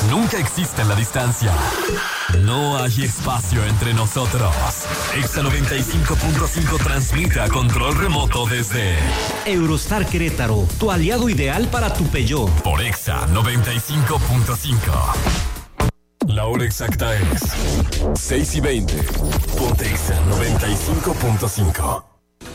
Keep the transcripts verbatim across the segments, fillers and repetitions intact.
Nunca existe la distancia. No hay espacio entre nosotros. Exa noventa y cinco punto cinco transmite a control remoto desde Eurostar Querétaro, tu aliado ideal para tu Peugeot. Por Exa noventa y cinco punto cinco. La hora exacta es seis y veinte. Ponte Exa noventa y cinco punto cinco.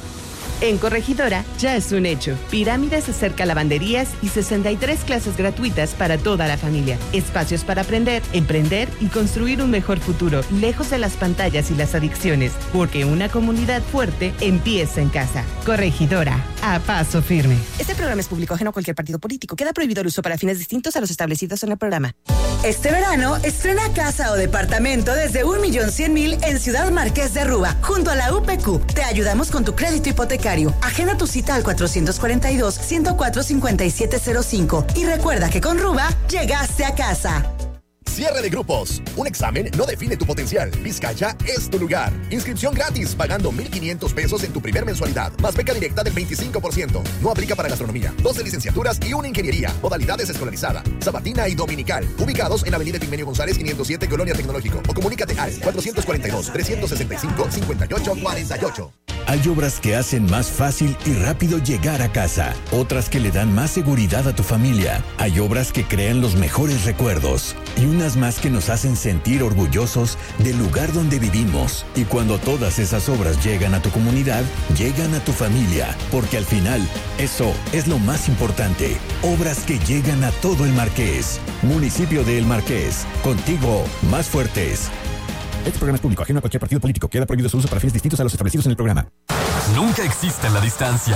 En Corregidora ya es un hecho. Pirámides acerca lavanderías y sesenta y tres clases gratuitas para toda la familia. Espacios para aprender, emprender y construir un mejor futuro, lejos de las pantallas y las adicciones. Porque una comunidad fuerte empieza en casa. Corregidora, a paso firme. Este programa es público ajeno a cualquier partido político. Queda prohibido el uso para fines distintos a los establecidos en el programa. Este verano, estrena casa o departamento desde un millón cien mil en Ciudad Marqués de Ruba, junto a la U P Q. Te ayudamos con tu crédito hipotecario. Agenda tu cita al cuatrocientos cuarenta y dos, ciento cuatro, cincuenta y siete cero cinco. Y recuerda que con Ruba, llegaste a casa. Cierre de grupos. Un examen no define tu potencial. Vizcaya es tu lugar. Inscripción gratis, pagando mil quinientos pesos en tu primer mensualidad. Más beca directa del veinticinco por ciento. No aplica para gastronomía. doce licenciaturas y una ingeniería. Modalidades escolarizada, sabatina y dominical. Ubicados en Avenida Epigmenio González, quinientos siete, Colonia Tecnológico. O comunícate al cuatrocientos cuarenta y dos, trescientos sesenta y cinco, cincuenta y ocho cuarenta y ocho. Hay obras que hacen más fácil y rápido llegar a casa. Otras que le dan más seguridad a tu familia. Hay obras que crean los mejores recuerdos. Y unas más que nos hacen sentir orgullosos del lugar donde vivimos. Y cuando todas esas obras llegan a tu comunidad, llegan a tu familia. Porque al final, eso es lo más importante. Obras que llegan a todo el Marqués. Municipio de El Marqués. Contigo, más fuertes. Este programa es público, ajeno a cualquier partido político. Queda prohibido su uso para fines distintos a los establecidos en el programa. Nunca existe la distancia.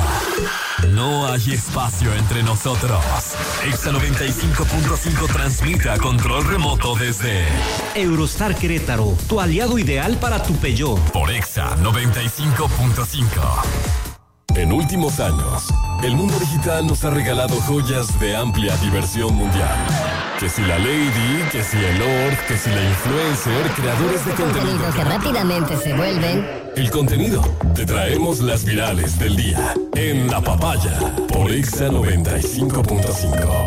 No hay espacio entre nosotros. Exa noventa y cinco punto cinco transmite a control remoto desde Eurostar Querétaro, tu aliado ideal para tu Peugeot. Por Exa noventa y cinco punto cinco. En últimos años, el mundo digital nos ha regalado joyas de amplia diversión mundial. Que si la Lady, que si el Lord, que si la influencer, creadores de contenido. Contenidos que rápidamente se vuelven. El contenido. Te traemos las virales del día. En La Papaya. Por Exa noventa y cinco punto cinco.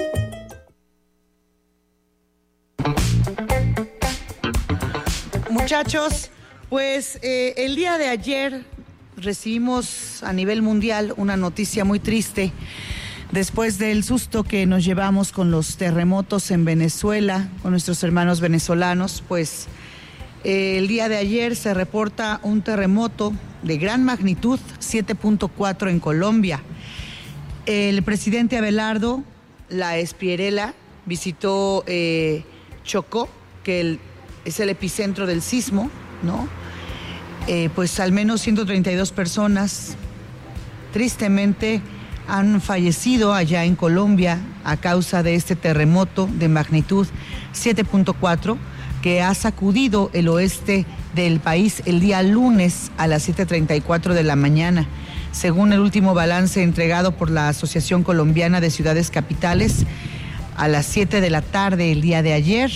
Muchachos, pues eh, el día de ayer recibimos a nivel mundial una noticia muy triste. Después del susto que nos llevamos con los terremotos en Venezuela, con nuestros hermanos venezolanos, pues eh, el día de ayer se reporta un terremoto de gran magnitud, siete punto cuatro en Colombia. El presidente Abelardo, la Espriella, visitó eh, Chocó, que el, es el epicentro del sismo, ¿no? Eh, pues al menos ciento treinta y dos personas, tristemente, han fallecido allá en Colombia a causa de este terremoto de magnitud siete punto cuatro que ha sacudido el oeste del país el día lunes a las siete treinta y cuatro de la mañana. Según el último balance entregado por la Asociación Colombiana de Ciudades Capitales, a las siete de la tarde el día de ayer,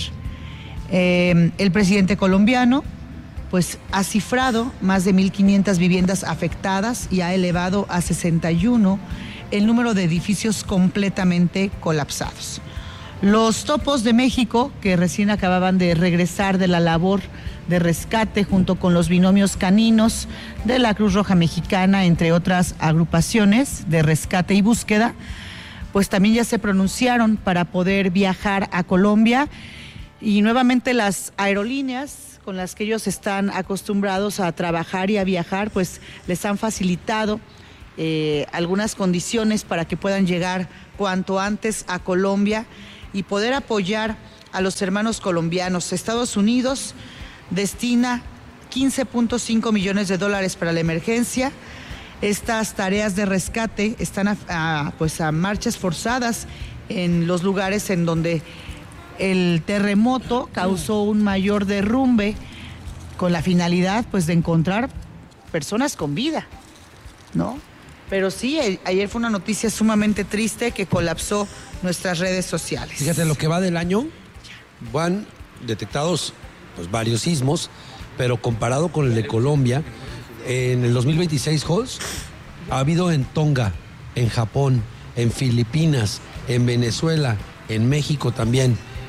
eh, el presidente colombiano pues ha cifrado más de mil quinientas viviendas afectadas y ha elevado a sesenta y uno el número de edificios completamente colapsados. Los topos de México, que recién acababan de regresar de la labor de rescate junto con los binomios caninos de la Cruz Roja Mexicana, entre otras agrupaciones de rescate y búsqueda, pues también ya se pronunciaron para poder viajar a Colombia, y nuevamente las aerolíneas con las que ellos están acostumbrados a trabajar y a viajar, pues les han facilitado Eh, algunas condiciones para que puedan llegar cuanto antes a Colombia y poder apoyar a los hermanos colombianos. Estados Unidos destina quince punto cinco millones de dólares para la emergencia. Estas tareas de rescate están a, a, pues a marchas forzadas en los lugares en donde el terremoto causó un mayor derrumbe, con la finalidad pues de encontrar personas con vida, ¿no? Pero sí, ayer fue una noticia sumamente triste que colapsó nuestras redes sociales. Fíjate, lo que va del año, van detectados pues, varios sismos, pero comparado con el de Colombia, en el dos mil veintiséis, Jos, ha habido en Tonga, en Japón, en Filipinas, en Venezuela, en México también,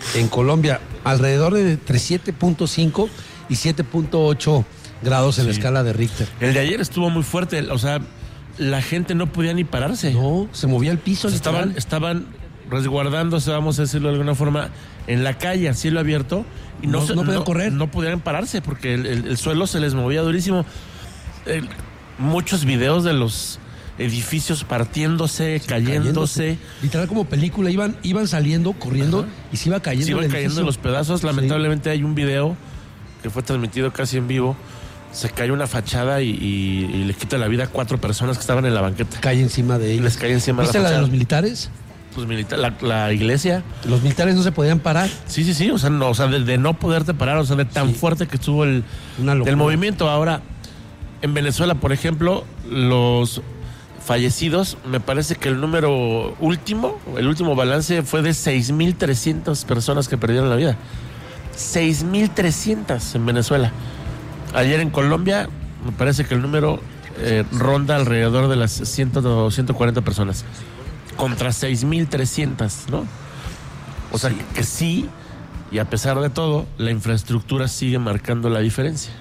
en Colombia, alrededor de entre siete punto cinco y siete punto ocho grados en sí. la escala de Richter. El de ayer estuvo muy fuerte, o sea, la gente no podía ni pararse. No, se movía el piso. Estaban, estaban resguardándose, vamos a decirlo de alguna forma, en la calle, a cielo abierto, y no, no, se, no podían no, correr. No podían pararse porque el, el, el suelo se les movía durísimo. Eh, muchos videos de los edificios partiéndose, sí, cayéndose. cayéndose. Literal como película, iban, iban saliendo, corriendo, Ajá. y se iba cayendo. Se iban cayendo en los pedazos. Lamentablemente sí. hay un video que fue transmitido casi en vivo. Se cayó una fachada y, y, y le quita la vida a cuatro personas que estaban en la banqueta. Cae encima de ellos. Les cae encima ¿Viste de la la fachada. de los militares? Pues milita la, la iglesia. Los militares no se podían parar. Sí, sí, sí. O sea, no, o sea de, de no poderte parar, o sea, de tan sí. fuerte que estuvo el, el movimiento. Ahora, en Venezuela, por ejemplo, los fallecidos, me parece que el número último, el último balance fue de seis mil trescientas personas que perdieron la vida. seis mil trescientas en Venezuela. Ayer en Colombia, me parece que el número eh, ronda alrededor de las ciento, ciento cuarenta personas. Contra seis mil trescientas, ¿no? O sea, sí. Que, que sí, y a pesar de todo, la infraestructura sigue marcando la diferencia.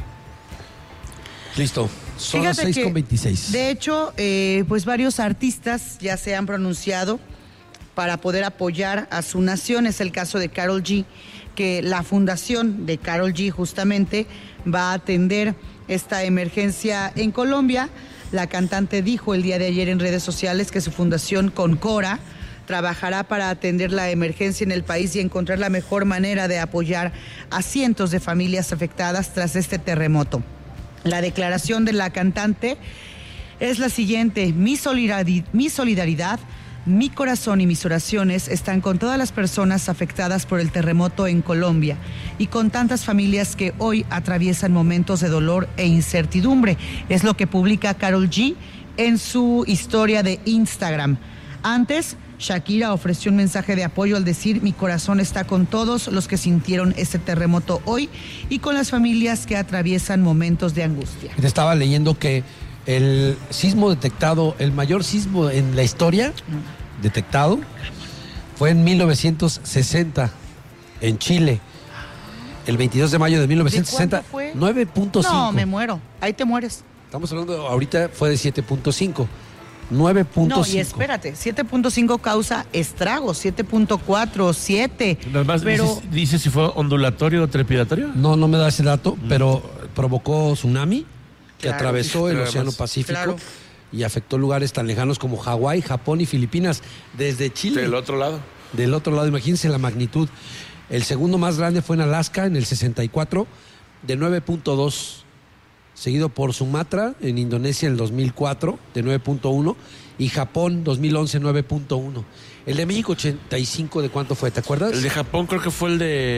Listo. Son las seis con veintiséis. De hecho, eh, pues varios artistas ya se han pronunciado para poder apoyar a su nación. Es el caso de Karol G, que la fundación de Karol G justamente va a atender esta emergencia en Colombia. La cantante dijo el día de ayer en redes sociales que su fundación Concora trabajará para atender la emergencia en el país y encontrar la mejor manera de apoyar a cientos de familias afectadas tras este terremoto. La declaración de la cantante es la siguiente: mi solidaridad, mi solidaridad, mi corazón y mis oraciones están con todas las personas afectadas por el terremoto en Colombia y con tantas familias que hoy atraviesan momentos de dolor e incertidumbre. Es lo que publica Karol G en su historia de Instagram. Antes, Shakira ofreció un mensaje de apoyo al decir: mi corazón está con todos los que sintieron este terremoto hoy y con las familias que atraviesan momentos de angustia. Te estaba leyendo que el sismo detectado, el mayor sismo en la historia detectado, fue en mil novecientos sesenta en Chile. El veintidós de mayo de mil novecientos sesenta, nueve punto cinco. No, me muero. Ahí te mueres. Estamos hablando, ahorita fue de siete punto cinco. nueve punto cinco. No, y espérate, siete punto cinco causa estragos, siete punto cuatro, siete. Además, pero... ¿dice, ¿Dice si fue ondulatorio o trepidatorio? No, no me da ese dato, mm. pero provocó tsunami que claro, atravesó el Océano Pacífico claro. y afectó lugares tan lejanos como Hawái, Japón y Filipinas, desde Chile. Del otro lado. Del otro lado, imagínense la magnitud. El segundo más grande fue en Alaska, en el sesenta y cuatro, de nueve punto dos, seguido por Sumatra, en Indonesia, en el dos mil cuatro, de nueve punto uno, y Japón, dos mil once, nueve punto uno. El de México, ochenta y cinco, ¿de cuánto fue? ¿Te acuerdas? El de Japón creo que fue el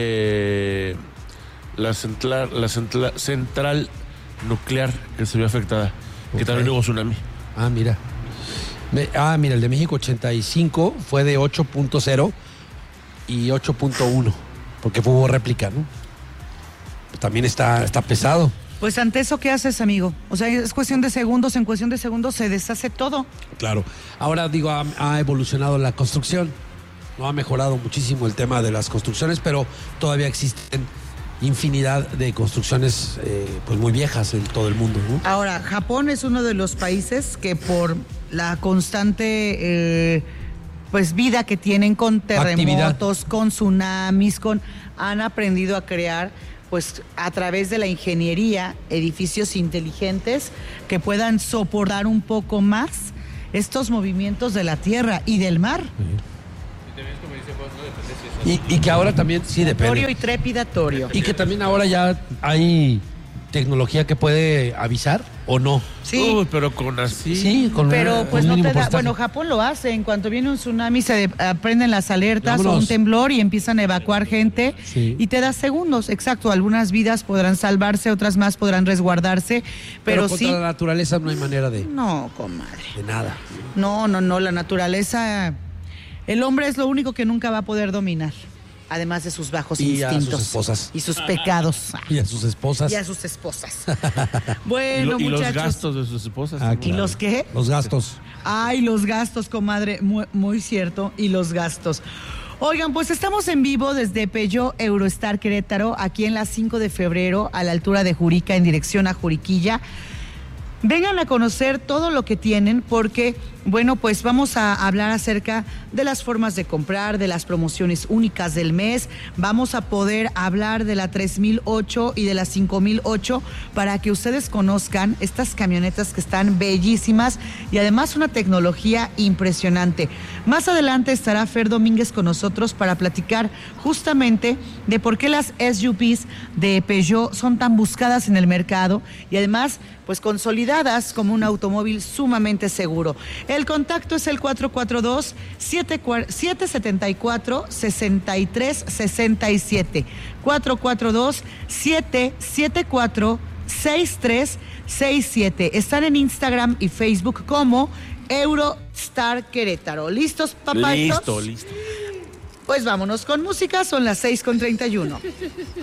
de la central, la central, central nuclear que se vio afectada, okay. Que también hubo tsunami. Ah, mira. Me, ah, mira, el de México ochenta y cinco fue de ocho punto cero y ocho punto uno, porque hubo réplica, ¿no? Pues también está, está pesado. Pues ante eso, ¿qué haces, amigo? O sea, es cuestión de segundos, en cuestión de segundos se deshace todo. Claro. Ahora, digo, ha, ha evolucionado la construcción, no ha mejorado muchísimo el tema de las construcciones, pero todavía existen infinidad de construcciones eh, pues muy viejas en todo el mundo, ¿no? Ahora, Japón es uno de los países que por la constante eh, pues vida que tienen con terremotos, actividad, con tsunamis, con han aprendido a crear pues a través de la ingeniería edificios inteligentes que puedan soportar un poco más estos movimientos de la tierra y del mar. Uh-huh. Y, y que ahora también, sí, depende. Y trepidatorio. Y que también ahora ya hay tecnología que puede avisar o no. Sí. Uy, pero con así. Sí, con Pero una, pues con no te da. porcentaje. Bueno, Japón lo hace. En cuanto viene un tsunami, se aprenden las alertas. Vámonos. O un temblor y empiezan a evacuar gente. Sí. Y te da segundos. Exacto. Algunas vidas podrán salvarse, otras más podrán resguardarse. Pero, pero contra sí. la naturaleza no hay manera de. No, comadre. De nada. No, no, no. La naturaleza. El hombre es lo único que nunca va a poder dominar, además de sus bajos y instintos. Y a sus esposas. Y sus pecados. Y a sus esposas. Y a sus esposas. Bueno, y, lo, y muchachos. los gastos de sus esposas. Ah, ¿Y claro. los qué? Los gastos. Ay, los gastos, comadre. Muy, muy cierto. Y los gastos. Oigan, pues estamos en vivo desde Peugeot Eurostar Querétaro, aquí en la cinco de febrero, a la altura de Jurica, en dirección a Juriquilla. Vengan a conocer todo lo que tienen porque, bueno, pues vamos a hablar acerca de las formas de comprar, de las promociones únicas del mes. Vamos a poder hablar de la tres mil ocho y de la cinco mil ocho para que ustedes conozcan estas camionetas que están bellísimas y además una tecnología impresionante. Más adelante estará Fer Domínguez con nosotros para platicar justamente de por qué las S U Vs de Peugeot son tan buscadas en el mercado y además pues consolidadas como un automóvil sumamente seguro. El contacto es el cuatro cuatro dos, siete siete cuatro, seis tres seis siete. cuatro cuatro dos, siete siete cuatro, seis tres seis siete. Están en Instagram y Facebook como Eurostar Querétaro. ¿Listos, papá? Listo, listo. Pues vámonos con música, son las seis con treinta y uno.